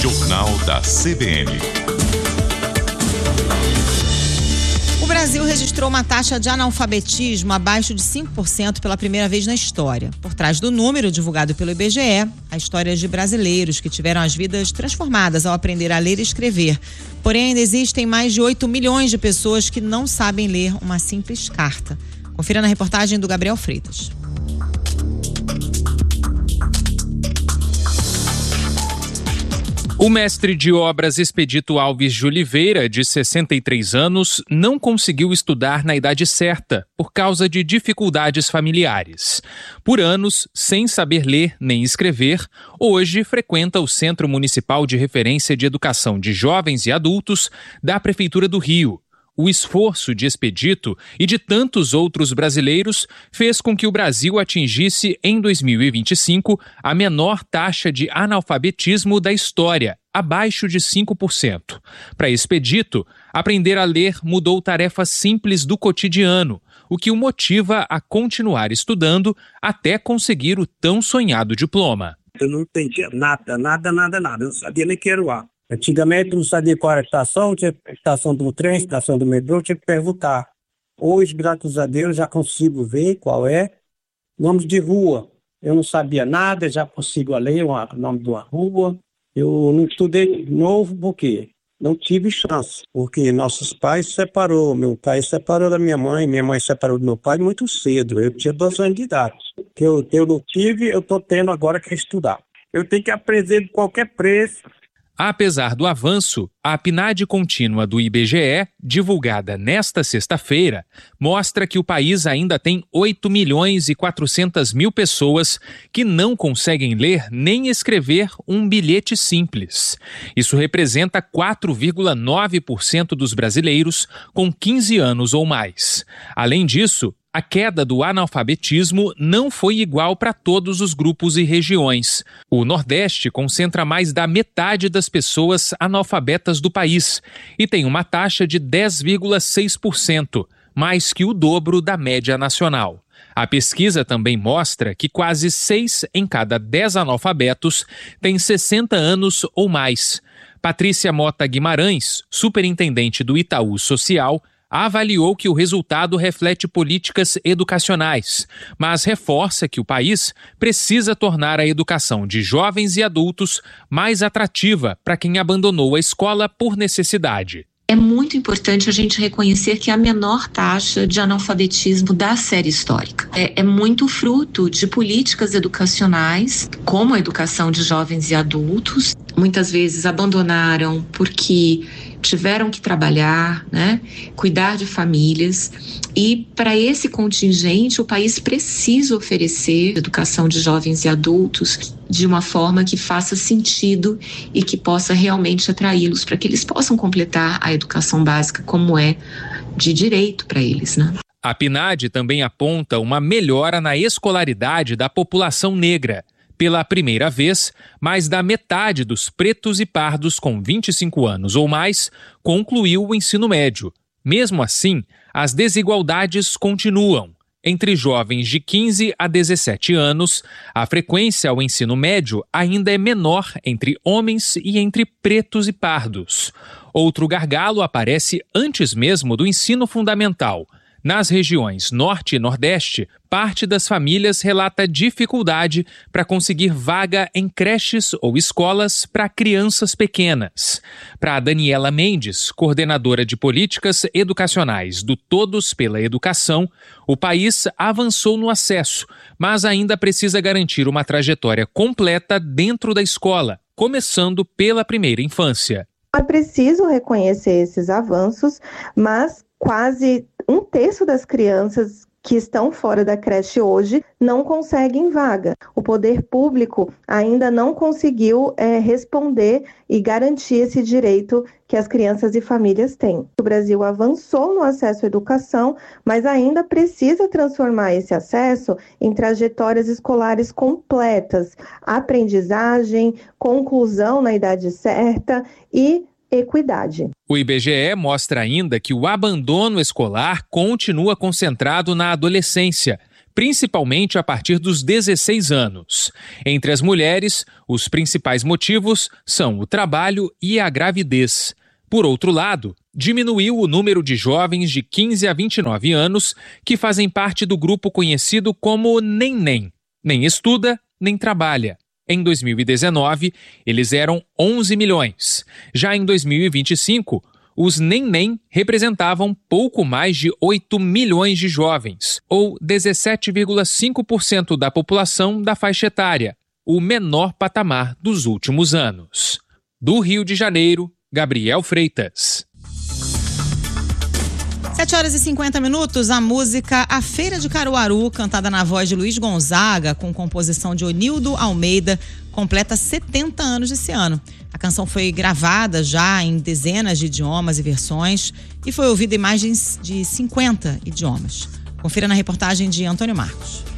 Jornal da CBN. O Brasil registrou uma taxa de analfabetismo abaixo de 5% pela primeira vez na história. Por trás do número divulgado pelo IBGE, há histórias de brasileiros que tiveram as vidas transformadas ao aprender a ler e escrever. Porém, ainda existem mais de 8 milhões de pessoas que não sabem ler uma simples carta. Confira na reportagem do Gabriel Freitas. O mestre de obras Expedito Alves de Oliveira, de 63 anos, não conseguiu estudar na idade certa por causa de dificuldades familiares. Por anos, sem saber ler nem escrever, hoje frequenta o Centro Municipal de Referência de Educação de Jovens e Adultos da Prefeitura do Rio. O esforço de Expedito e de tantos outros brasileiros fez com que o Brasil atingisse, em 2025, a menor taxa de analfabetismo da história, abaixo de 5%. Para Expedito, aprender a ler mudou tarefas simples do cotidiano, o que o motiva a continuar estudando até conseguir o tão sonhado diploma. Eu não entendia nada. Eu não sabia nem que era o A. Antigamente eu não sabia qual era a estação, tinha a estação do trem, a estação do metrô, tinha que perguntar. Hoje, graças a Deus, já consigo ver qual é. Nomes de rua, eu não sabia nada, já consigo ler o nome de uma rua. Eu não estudei de novo porque não tive chance, porque nossos pais se separou. Meu pai se separou da minha mãe se separou do meu pai muito cedo. Eu tinha 12 anos de idade. Que eu não tive, eu estou tendo agora que estudar. Eu tenho que aprender de qualquer preço. Apesar do avanço, a PNAD contínua do IBGE, divulgada nesta sexta-feira, mostra que o país ainda tem 8 milhões e 400 mil pessoas que não conseguem ler nem escrever um bilhete simples. Isso representa 4,9% dos brasileiros com 15 anos ou mais. Além disso, a queda do analfabetismo não foi igual para todos os grupos e regiões. O Nordeste concentra mais da metade das pessoas analfabetas do país e tem uma taxa de 10,6%, mais que o dobro da média nacional. A pesquisa também mostra que quase 6 em cada 10 analfabetos têm 60 anos ou mais. Patrícia Mota Guimarães, superintendente do Itaú Social, avaliou que o resultado reflete políticas educacionais, mas reforça que o país precisa tornar a educação de jovens e adultos mais atrativa para quem abandonou a escola por necessidade. É muito importante a gente reconhecer que a menor taxa de analfabetismo da série histórica é muito fruto de políticas educacionais, como a educação de jovens e adultos. Muitas vezes abandonaram porque tiveram que trabalhar, cuidar de famílias, e para esse contingente o país precisa oferecer educação de jovens e adultos de uma forma que faça sentido e que possa realmente atraí-los para que eles possam completar a educação básica como é de direito para eles, A PNAD também aponta uma melhora na escolaridade da população negra. Pela primeira vez, mais da metade dos pretos e pardos com 25 anos ou mais concluiu o ensino médio. Mesmo assim, as desigualdades continuam. Entre jovens de 15 a 17 anos, a frequência ao ensino médio ainda é menor entre homens e entre pretos e pardos. Outro gargalo aparece antes mesmo do ensino fundamental. Nas regiões Norte e Nordeste, parte das famílias relata dificuldade para conseguir vaga em creches ou escolas para crianças pequenas. Para Daniela Mendes, coordenadora de políticas educacionais do Todos pela Educação, o país avançou no acesso, mas ainda precisa garantir uma trajetória completa dentro da escola, começando pela primeira infância. É preciso reconhecer esses avanços, mas quase 1/3 das crianças que estão fora da creche hoje não conseguem vaga. O poder público ainda não conseguiu responder e garantir esse direito que as crianças e famílias têm. O Brasil avançou no acesso à educação, mas ainda precisa transformar esse acesso em trajetórias escolares completas, aprendizagem, conclusão na idade certa e equidade. O IBGE mostra ainda que o abandono escolar continua concentrado na adolescência, principalmente a partir dos 16 anos. Entre as mulheres, os principais motivos são o trabalho e a gravidez. Por outro lado, diminuiu o número de jovens de 15 a 29 anos que fazem parte do grupo conhecido como NEM. Nem estuda, nem trabalha. Em 2019, eles eram 11 milhões. Já em 2025, os NEM representavam pouco mais de 8 milhões de jovens, ou 17,5% da população da faixa etária, o menor patamar dos últimos anos. Do Rio de Janeiro, Gabriel Freitas. 7h50, a música A Feira de Caruaru, cantada na voz de Luiz Gonzaga, com composição de Onildo Almeida, completa 70 anos esse ano. A canção foi gravada já em dezenas de idiomas e versões e foi ouvida em mais de 50 idiomas. Confira na reportagem de Antônio Marcos.